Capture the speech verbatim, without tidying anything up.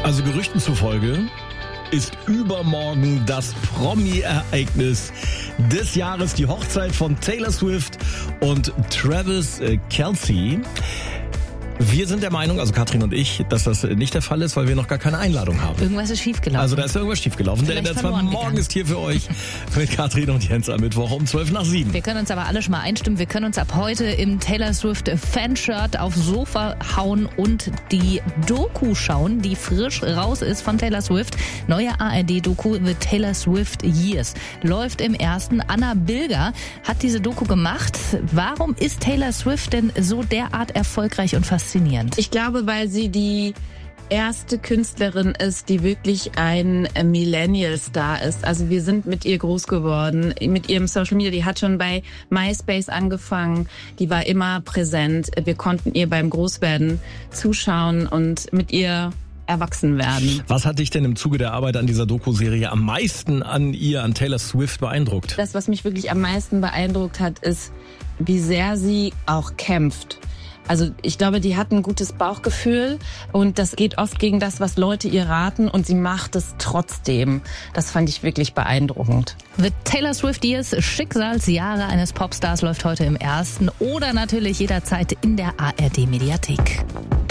Also Gerüchten zufolge ist übermorgen das Promi-Ereignis des Jahres, die Hochzeit von Taylor Swift und Travis Kelce. Wir sind der Meinung, also Katrin und ich, dass das nicht der Fall ist, weil wir noch gar keine Einladung haben. Irgendwas ist schiefgelaufen. Also da ist irgendwas schiefgelaufen. Vielleicht Der Ender morgen ist hier für euch mit Katrin und Jens am Mittwoch um zwölf nach sieben. Wir können uns aber alle schon mal einstimmen. Wir können uns ab heute im Taylor Swift Fanshirt aufs Sofa hauen und die Doku schauen, die frisch raus ist von Taylor Swift. Neue A R D-Doku The Taylor Swift Years. Läuft im ersten. Anna Bilger hat diese Doku gemacht. Warum ist Taylor Swift denn so derart erfolgreich und faszinierend? Ich glaube, weil sie die erste Künstlerin ist, die wirklich ein Millennial-Star ist. Also wir sind mit ihr groß geworden, mit ihrem Social Media. Die hat schon bei MySpace angefangen, die war immer präsent. Wir konnten ihr beim Großwerden zuschauen und mit ihr erwachsen werden. Was hat dich denn im Zuge der Arbeit an dieser Doku-Serie am meisten an ihr, an Taylor Swift beeindruckt? Das, was mich wirklich am meisten beeindruckt hat, ist, wie sehr sie auch kämpft. Also ich glaube, die hat ein gutes Bauchgefühl und das geht oft gegen das, was Leute ihr raten und sie macht es trotzdem. Das fand ich wirklich beeindruckend. The Taylor Swift Years, Schicksalsjahre eines Popstars läuft heute im ersten oder natürlich jederzeit in der A R D Mediathek.